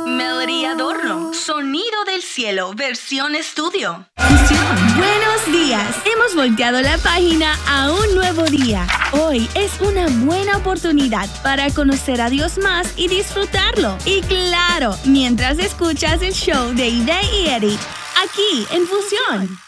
Melody Adorno, Sonido del Cielo, versión estudio. Buenos días. Hemos volteado la página a un nuevo día. Hoy es una buena oportunidad para conocer a Dios más y disfrutarlo. Y claro, mientras escuchas el show de Ide y Eddie, aquí en Fusión.